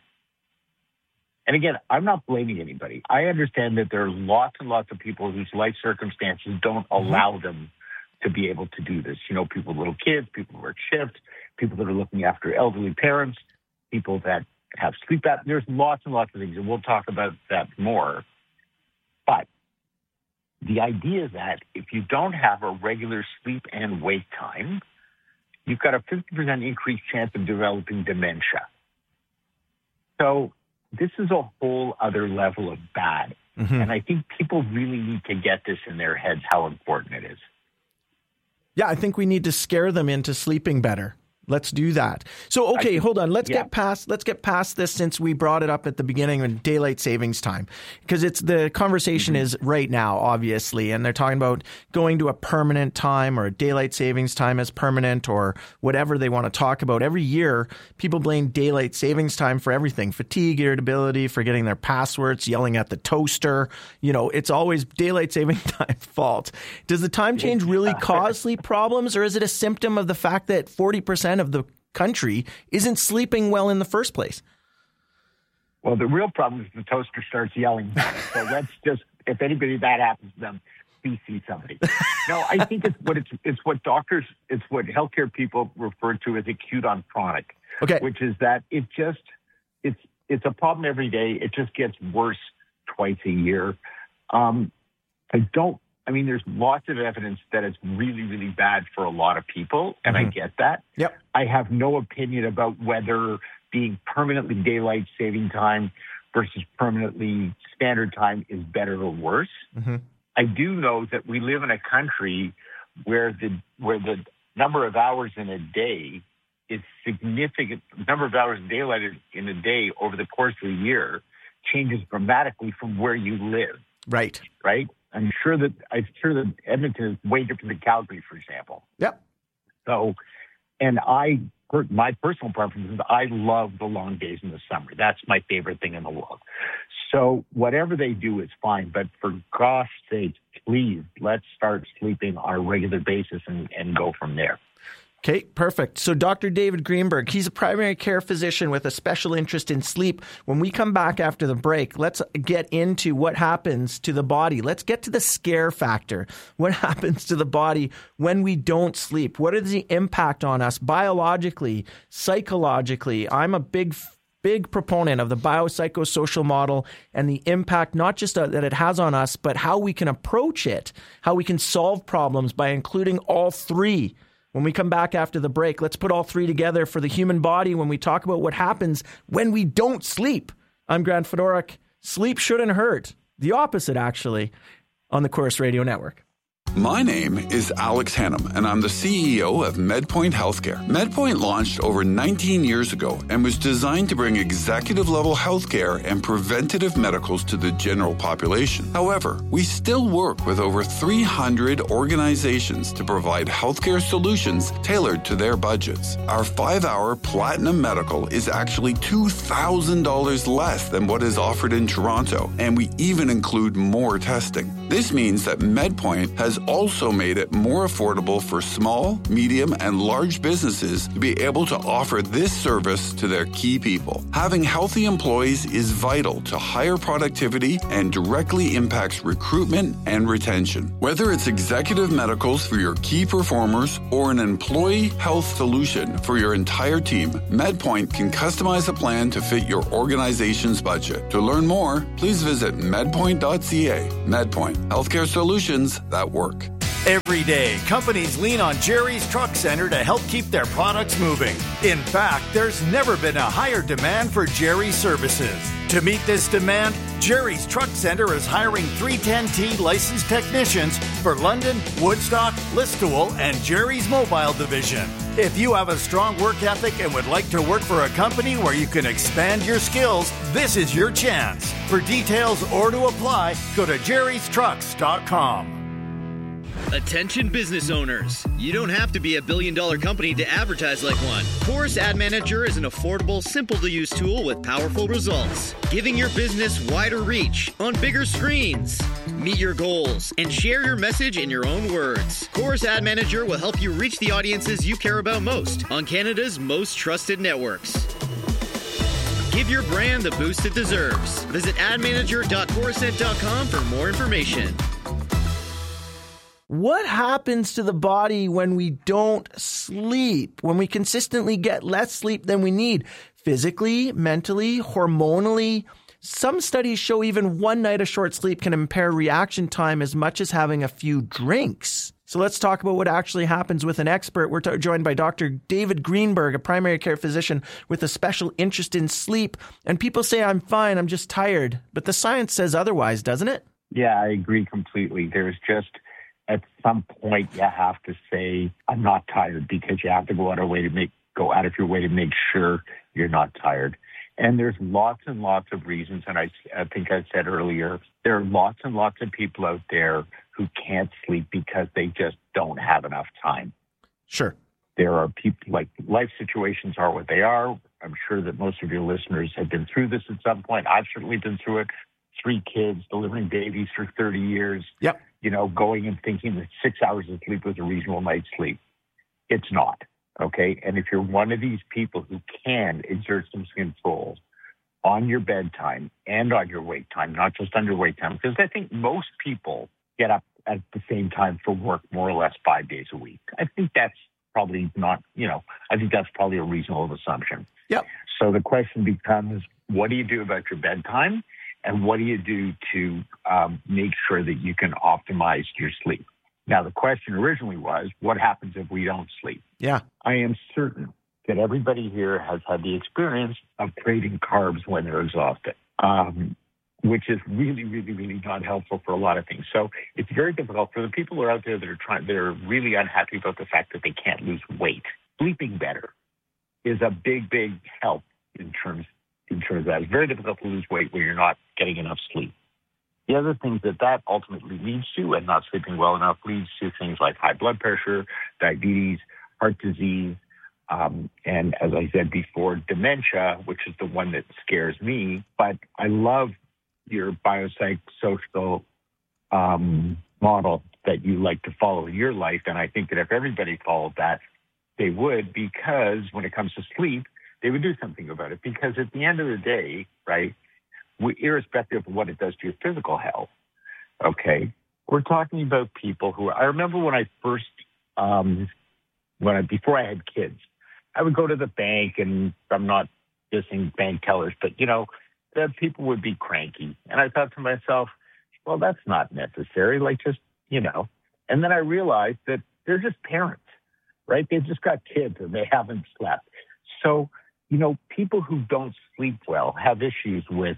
S18: And again, I'm not blaming anybody. I understand that there are lots and lots of people whose life circumstances don't allow them to be able to do this. People with little kids, people who work shifts, people that are looking after elderly parents, people that have sleep apnea. There's lots and lots of things, and we'll talk about that more. But the idea is that if you don't have a regular sleep and wake time, you've got a 50% increased chance of developing dementia. So this is a whole other level of bad. Mm-hmm. And I think people really need to get this in their heads, how important it is.
S11: Yeah, I think we need to scare them into sleeping better. Let's do that. So, okay, hold on. Let's get past this, since we brought it up at the beginning in daylight savings time, because it's the conversation is right now, obviously, and they're talking about going to a permanent time or a daylight savings time as permanent or whatever they want to talk about. Every year, people blame daylight savings time for everything: fatigue, irritability, forgetting their passwords, yelling at the toaster. It's always daylight saving time fault. Does the time change really cause sleep problems, or is it a symptom of the fact that 40% of the country isn't sleeping well in the first place?
S18: Well, the real problem is the toaster starts yelling. So that's just, if anybody that happens to them, please see somebody. No, I think it's what healthcare people refer to as acute on chronic.
S11: Okay.
S18: Which is that it's a problem every day. It just gets worse twice a year. There's lots of evidence that it's really, really bad for a lot of people, and I get that.
S11: Yep.
S18: I have no opinion about whether being permanently daylight saving time versus permanently standard time is better or worse. Mm-hmm. I do know that we live in a country where the number of hours in a day is significant. The number of hours daylight in a day over the course of a year changes dramatically from where you live.
S11: Right.
S18: Right. I'm sure that Edmonton is way different than Calgary, for example.
S11: Yep.
S18: So, and my personal preference is I love the long days in the summer. That's my favorite thing in the world. So whatever they do is fine. But for gosh sake, please, let's start sleeping on a regular basis and go from there.
S11: Okay, perfect. So Dr. David Greenberg, he's a primary care physician with a special interest in sleep. When we come back after the break, let's get into what happens to the body. Let's get to the scare factor. What happens to the body when we don't sleep? What is the impact on us biologically, psychologically? I'm a big proponent of the biopsychosocial model and the impact not just that it has on us, but how we can approach it, how we can solve problems by including all three. When we come back after the break, let's put all three together for the human body when we talk about what happens when we don't sleep. I'm Grant Fedorak. Sleep shouldn't hurt, the opposite, actually, on the Corus Radio Network.
S13: My name is Alex Hannum, and I'm the CEO of MedPoint Healthcare. MedPoint launched over 19 years ago and was designed to bring executive-level healthcare and preventative medicals to the general population. However, we still work with over 300 organizations to provide healthcare solutions tailored to their budgets. Our 5-hour Platinum Medical is actually $2,000 less than what is offered in Toronto, and we even include more testing. This means that MedPoint has also made it more affordable for small, medium, and large businesses to be able to offer this service to their key people. Having healthy employees is vital to higher productivity and directly impacts recruitment and retention. Whether it's executive medicals for your key performers or an employee health solution for your entire team, MedPoint can customize a plan to fit your organization's budget. To learn more, please visit medpoint.ca. MedPoint, healthcare solutions that work.
S19: Every day, companies lean on Jerry's Truck Center to help keep their products moving. In fact, there's never been a higher demand for Jerry's services. To meet this demand, Jerry's Truck Center is hiring 310T licensed technicians for London, Woodstock, Listowel, and Jerry's Mobile Division. If you have a strong work ethic and would like to work for a company where you can expand your skills, this is your chance. For details or to apply, go to jerrystrucks.com.
S20: Attention business owners. You don't have to be a billion-dollar company to advertise like one. Corus Ad Manager is an affordable, simple-to-use tool with powerful results, giving your business wider reach on bigger screens. Meet your goals and share your message in your own words. Corus Ad Manager will help you reach the audiences you care about most on Canada's most trusted networks. Give your brand the boost it deserves. Visit admanager.corusent.com for more information.
S11: What happens to the body when we don't sleep, when we consistently get less sleep than we need? Physically, mentally, hormonally? Some studies show even one night of short sleep can impair reaction time as much as having a few drinks. So let's talk about what actually happens with an expert. We're joined by Dr. David Greenberg, a primary care physician with a special interest in sleep. And people say, I'm fine, I'm just tired. But the science says otherwise, doesn't it?
S18: Yeah, I agree completely. There's just, at some point, you have to say, I'm not tired, because you have to go out of your way to make sure you're not tired. And there's lots and lots of reasons. And I think I said earlier, there are lots and lots of people out there who can't sleep because they just don't have enough time.
S11: Sure.
S18: There are people, like, life situations are what they are. I'm sure that most of your listeners have been through this at some point. I've certainly been through it. 3 kids, delivering babies for 30 years.
S11: Yep.
S18: Going and thinking that 6 hours of sleep was a reasonable night's sleep. It's not, okay? And if you're one of these people who can exert some control on your bedtime and on your wake time, not just on your wake time, because I think most people get up at the same time for work more or less 5 days a week. I think that's probably not, I think that's probably a reasonable assumption.
S11: Yep.
S18: So the question becomes, what do you do about your bedtime? And what do you do to make sure that you can optimize your sleep? Now, the question originally was, what happens if we don't sleep?
S11: Yeah.
S18: I am certain that everybody here has had the experience of craving carbs when they're exhausted, which is really, really, really not helpful for a lot of things. So it's very difficult for the people who are out there that are really unhappy about the fact that they can't lose weight. Sleeping better is a big, big help in terms of that. It's very difficult to lose weight when you're not getting enough sleep. The other things that ultimately leads to, and not sleeping well enough, leads to things like high blood pressure, diabetes, heart disease, and as I said before, dementia, which is the one that scares me. But I love your biopsychosocial model that you like to follow in your life, and I think that if everybody followed that, they would, because when it comes to sleep, they would do something about it. Because at the end of the day, right, irrespective of what it does to your physical health, okay, we're talking about people who, I remember when I first, before I had kids, I would go to the bank, and I'm not dissing bank tellers, but, that people would be cranky. And I thought to myself, well, that's not necessary. And then I realized that they're just parents, right? They've just got kids and they haven't slept. So, people who don't sleep well have issues with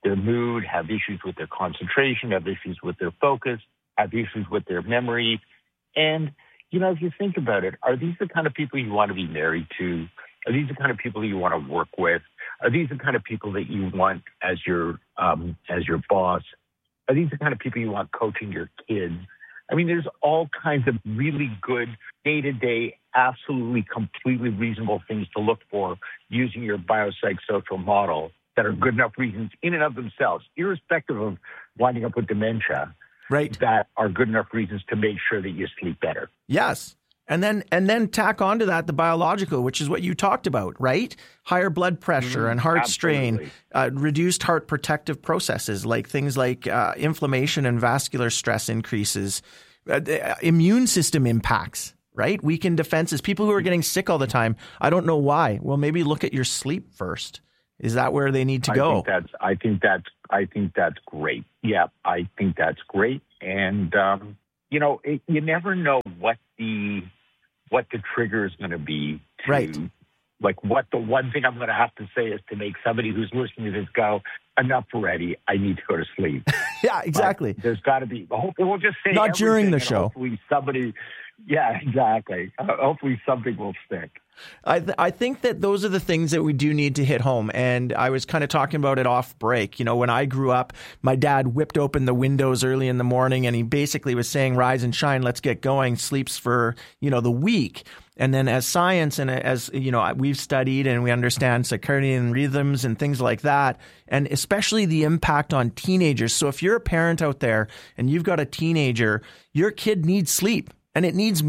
S18: their mood, have issues with their concentration, have issues with their focus, have issues with their memory. And, if you think about it, are these the kind of people you want to be married to? Are these the kind of people you want to work with? Are these the kind of people that you want as your boss? Are these the kind of people you want coaching your kids? I mean, there's all kinds of really good day-to-day, absolutely, completely reasonable things to look for using your biopsychosocial model that are good enough reasons in and of themselves, irrespective of winding up with dementia,
S11: right?
S18: That are good enough reasons to make sure that you sleep better.
S11: Yes. And then tack onto that the biological, which is what you talked about, right? Higher blood pressure and heart strain, reduced heart protective processes like things like inflammation and vascular stress increases, immune system impacts, right? Weakened defenses, people who are getting sick all the time. I don't know why. Well, maybe look at your sleep first. Is that where they need to go?
S18: I think that's great. Yeah, I think that's great. And you never know what the trigger is going to be.
S11: Right.
S18: Like what the one thing I'm going to have to say is to make somebody who's listening to this go, enough already. I need to go to sleep.
S11: Yeah, exactly.
S18: There's got to be. We'll just say
S11: not during the show.
S18: Hopefully somebody. Yeah, exactly. Hopefully something will stick.
S11: I think that those are the things that we do need to hit home. And I was kind of talking about it off break. When I grew up, my dad whipped open the windows early in the morning and he basically was saying, rise and shine, let's get going, sleeps for, the week. And then as science and as, we've studied and we understand circadian rhythms and things like that, and especially the impact on teenagers. So if you're a parent out there and you've got a teenager, your kid needs sleep. And it needs,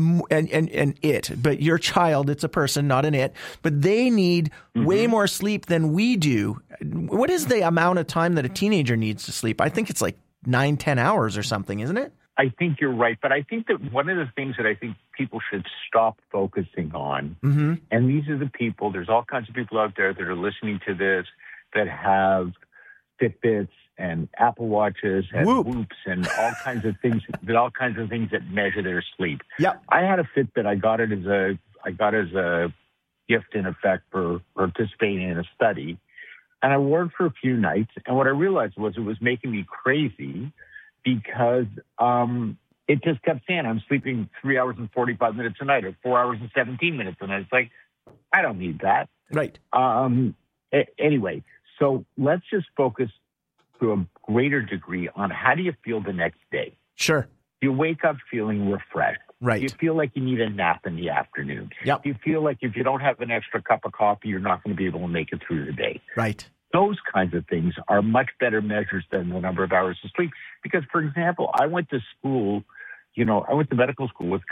S11: but your child, it's a person, not an it, but they need way more sleep than we do. What is the amount of time that a teenager needs to sleep? I think it's like 9-10 hours or something, isn't it?
S18: I think you're right. But I think that one of the things that I think people should stop focusing on, and these are the people, there's all kinds of people out there that are listening to this that have Fitbits and Apple Watches and Whoops and all kinds of things that measure their sleep.
S11: Yeah,
S18: I had a Fitbit. I got it as a gift, in effect, for participating in a study, and I wore it for a few nights. And what I realized was it was making me crazy because it just kept saying I'm sleeping 3 hours and 45 minutes a night or 4 hours and 17 minutes, and I was like, I don't need that.
S11: Right.
S18: Anyway, so let's just focus to a greater degree on how do you feel the next day.
S11: Sure.
S18: You wake up feeling refreshed.
S11: Right.
S18: You feel like you need a nap in the afternoon.
S11: Yep.
S18: You feel like if you don't have an extra cup of coffee, you're not going to be able to make it through the day.
S11: Right.
S18: Those kinds of things are much better measures than the number of hours of sleep. Because, for example, I went to school, I went to medical school with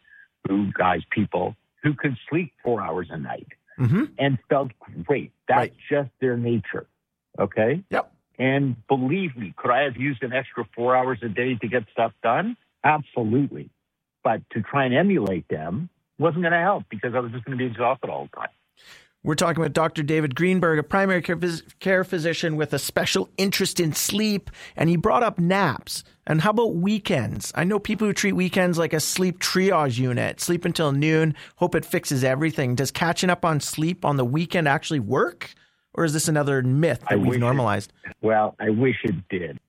S18: people who could sleep 4 hours a night and felt great. That's just their nature. Okay?
S11: Yep.
S18: And believe me, could I have used an extra 4 hours a day to get stuff done? Absolutely. But to try and emulate them wasn't going to help because I was just going to be exhausted all the time.
S11: We're talking with Dr. David Greenberg, a primary care physician with a special interest in sleep, and he brought up naps. And how about weekends? I know people who treat weekends like a sleep triage unit, sleep until noon, hope it fixes everything. Does catching up on sleep on the weekend actually work? Or is this another myth that we've normalized?
S18: I wish it did.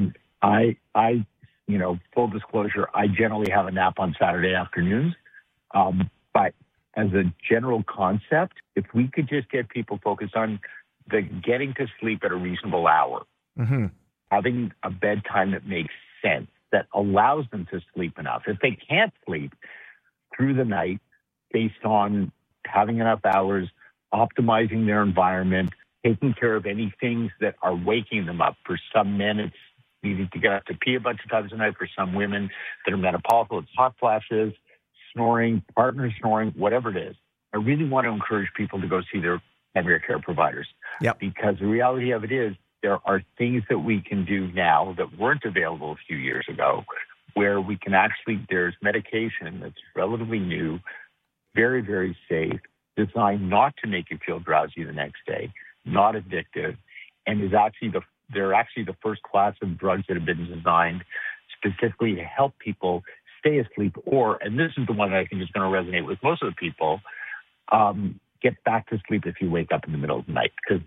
S18: Full disclosure, I generally have a nap on Saturday afternoons. But as a general concept, if we could just get people focused on getting to sleep at a reasonable hour, having a bedtime that makes sense, that allows them to sleep enough. If they can't sleep through the night based on having enough hours, optimizing their environment, taking care of any things that are waking them up. For some men, it's needing to get up to pee a bunch of times a night. For some women that are menopausal, it's hot flashes, snoring, partner snoring, whatever it is. I really want to encourage people to go see their primary care providers.
S11: Yep.
S18: Because the reality of it is there are things that we can do now that weren't available a few years ago where we can there's medication that's relatively new, very, very safe, designed not to make you feel drowsy the next day, not addictive, and they're actually the first class of drugs that have been designed specifically to help people stay asleep and this is the one that I think is going to resonate with most of the people, get back to sleep if you wake up in the middle of the night, because that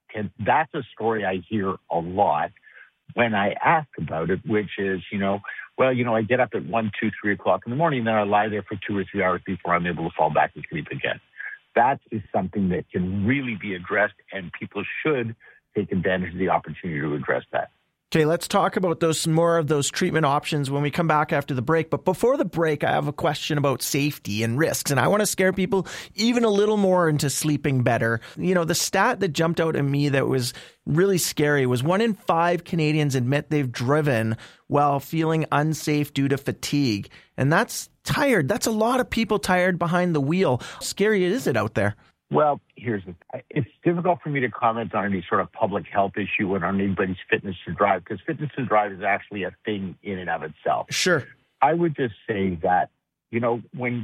S18: that's a story I hear a lot when I ask about it, which is, I get up at 1, 2, 3 o'clock in the morning, then I lie there for 2 or 3 hours before I'm able to fall back and sleep again. That is something that can really be addressed, and people should take advantage of the opportunity to address that.
S11: Okay, let's talk about more of those treatment options when we come back after the break. But before the break, I have a question about safety and risks, and I want to scare people even a little more into sleeping better. The stat that jumped out at me that was really scary was 1 in 5 Canadians admit they've driven while feeling unsafe due to fatigue. And that's tired. That's a lot of people tired behind the wheel. How scary is it out there?
S18: Well, it's difficult for me to comment on any sort of public health issue and on anybody's fitness to drive, because fitness to drive is actually a thing in and of itself.
S11: Sure.
S18: I would just say that, when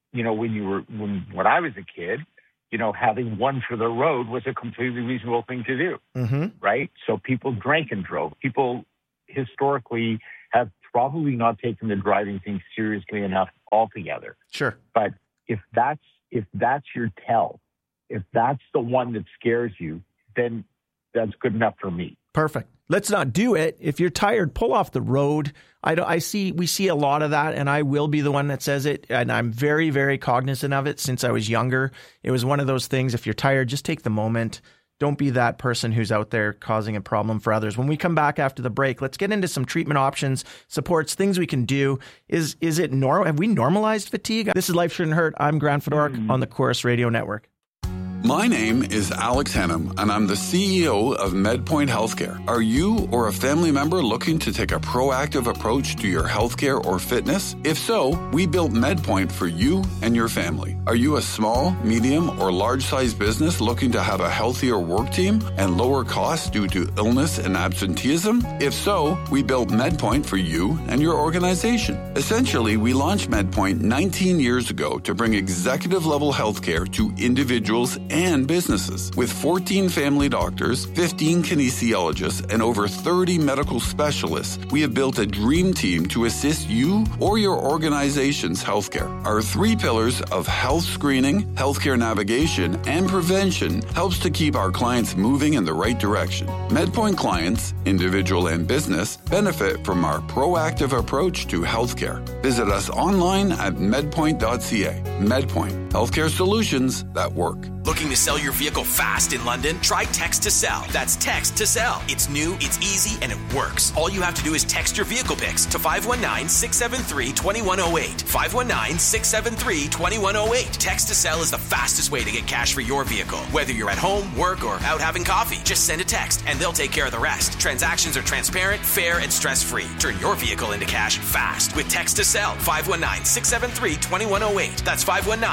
S18: I was a kid, having one for the road was a completely reasonable thing to do, right? So people drank and drove. People historically have probably not taken the driving thing seriously enough altogether.
S11: Sure.
S18: But if that's your tell, if that's the one that scares you, then that's good enough for me.
S11: Perfect. Let's not do it. If you're tired, pull off the road. We see a lot of that, and I will be the one that says it. And I'm very, very cognizant of it since I was younger. It was one of those things. If you're tired, just take the moment. Don't be that person who's out there causing a problem for others. When we come back after the break, let's get into some treatment options, supports, things we can do. Is it normal? Have we normalized fatigue? This is Life Shouldn't Hurt. I'm Grant Fedoruk on the Chorus Radio Network.
S13: My name is Alex Hennam, and I'm the CEO of MedPoint Healthcare. Are you or a family member looking to take a proactive approach to your healthcare or fitness? If so, we built MedPoint for you and your family. Are you a small, medium, or large-sized business looking to have a healthier work team and lower costs due to illness and absenteeism? If so, we built MedPoint for you and your organization. Essentially, we launched MedPoint 19 years ago to bring executive-level healthcare to individuals and businesses. With 14 family doctors, 15 kinesiologists, and over 30 medical specialists, we have built a dream team to assist you or your organization's healthcare. Our 3 pillars of health screening, healthcare navigation, and prevention helps to keep our clients moving in the right direction. MedPoint clients, individual and business, benefit from our proactive approach to healthcare. Visit us online at medpoint.ca. MedPoint, healthcare solutions that work.
S2: Looking to sell your vehicle fast in London? Try Text to Sell. That's Text to Sell. It's new, it's easy, and it works. All you have to do is text your vehicle pics to 519-673-2108. 519-673-2108. Text to Sell is the fastest way to get cash for your vehicle. Whether you're at home, work, or out having coffee, just send a text and they'll take care of the rest. Transactions are transparent, fair, and stress-free. Turn your vehicle into cash fast with Text to Sell. 519-673-2108. That's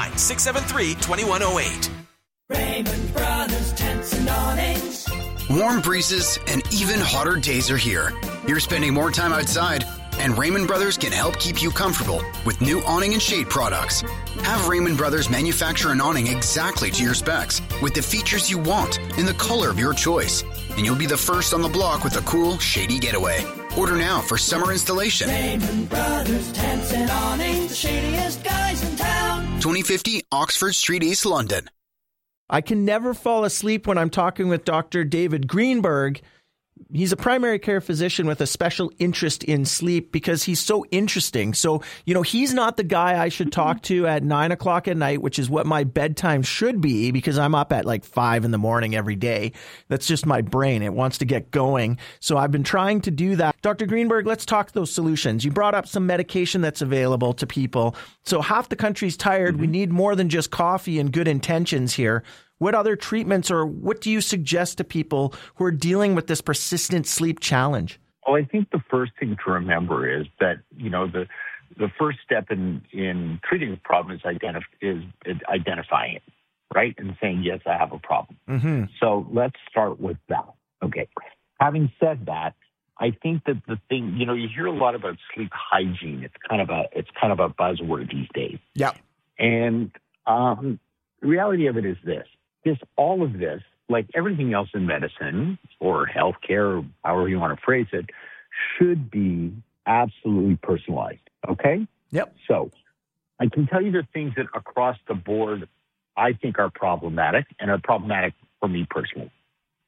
S2: 519-673-2108.
S21: Raymond Brothers Tents and Awnings.
S6: Warm breezes and even hotter days are here. You're spending more time outside, and Raymond Brothers can help keep you comfortable with new awning and shade products. Have Raymond Brothers manufacture an awning exactly to your specs with the features you want in the color of your choice, and you'll be the first on the block with a cool, shady getaway. Order now for summer installation.
S21: Raymond Brothers Tents and Awnings, the shadiest guys in town.
S6: 2050 Oxford Street, East London.
S11: I can never fall asleep when I'm talking with Dr. David Greenberg. He's a primary care physician with a special interest in sleep because he's so interesting. So, he's not the guy I should talk to at 9 o'clock at night, which is what my bedtime should be because I'm up at like 5 in the morning every day. That's just my brain. It wants to get going. So I've been trying to do that. Dr. Greenberg, let's talk those solutions. You brought up some medication that's available to people. So half the country's tired. We need more than just coffee and good intentions here. What other treatments or what do you suggest to people who are dealing with this persistent sleep challenge?
S18: Well, I think the first thing to remember is that, the first step in treating the problem is identifying it, right? And saying, yes, I have a problem.
S11: Mm-hmm.
S18: So let's start with that. Okay. Having said that, I think that the thing, you hear a lot about sleep hygiene. It's kind of a buzzword these days.
S11: Yeah.
S18: And the reality of it is this. All of this, like everything else in medicine or healthcare, or however you want to phrase it, should be absolutely personalized. Okay?
S11: Yep.
S18: So I can tell you the things that across the board I think are problematic and are problematic for me personally.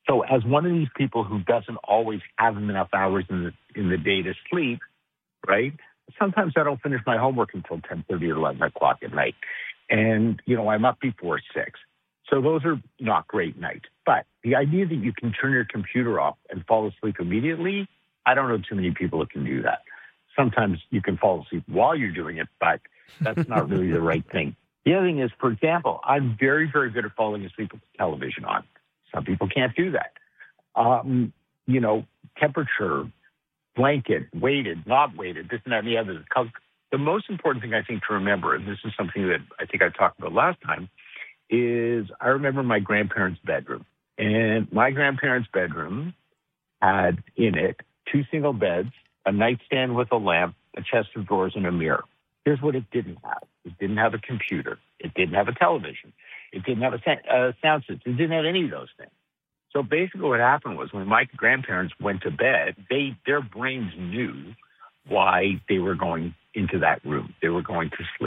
S18: So as one of these people who doesn't always have enough hours in the day to sleep, right, sometimes I don't finish my homework until 10:30 or 11 o'clock at night. And, I'm up before 6. So those are not great nights. But the idea that you can turn your computer off and fall asleep immediately, I don't know too many people that can do that. Sometimes you can fall asleep while you're doing it, but that's not really the right thing. The other thing is, for example, I'm very, very good at falling asleep with the television on. Some people can't do that. Temperature, blanket, weighted, not weighted, this and that and the other. The most important thing I think to remember, and this is something that I think I talked about last time, is I remember my grandparents' bedroom. And my grandparents' bedroom had in it 2 single beds, a nightstand with a lamp, a chest of drawers, and a mirror. Here's what it didn't have. It didn't have a computer. It didn't have a television. It didn't have a sound system. It didn't have any of those things. So basically what happened was when my grandparents went to bed, their brains knew why they were going into that room. They were going to sleep.